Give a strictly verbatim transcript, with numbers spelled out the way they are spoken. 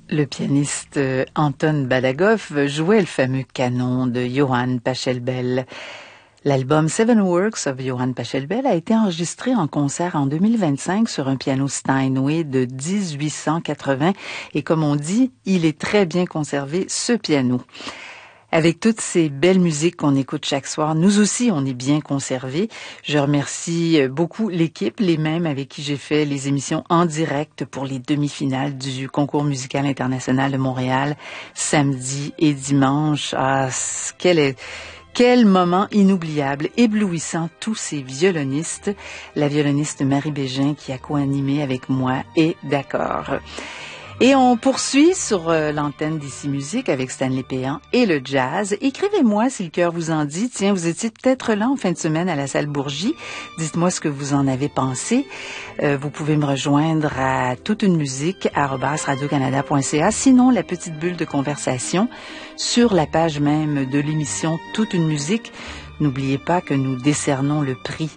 Le pianiste euh, Anton Badagoff jouait le fameux canon de Johann Pachelbel. L'album Seven Works of Johann Pachelbel a été enregistré en concert en deux mille vingt-cinq sur un piano Steinway de dix-huit cent quatre-vingts et comme on dit, il est très bien conservé, ce piano. Avec toutes ces belles musiques qu'on écoute chaque soir, nous aussi, on est bien conservés. Je remercie beaucoup l'équipe, les mêmes avec qui j'ai fait les émissions en direct pour les demi-finales du Concours musical international de Montréal, samedi et dimanche. Ah, quel est... Quel moment inoubliable, éblouissant, tous ces violonistes. La violoniste Marie Bégin qui a co-animé avec moi est d'accord. Et on poursuit sur euh, l'antenne d'Ici Musique avec Stanley Péan et le jazz. Écrivez-moi si le cœur vous en dit. Tiens, vous étiez peut-être là en fin de semaine à la salle Bourgie. Dites-moi ce que vous en avez pensé. Euh, vous pouvez me rejoindre à toute une musique arobase radio canada point c a. Sinon, la petite bulle de conversation sur la page même de l'émission Toute une musique. N'oubliez pas que nous décernons le prix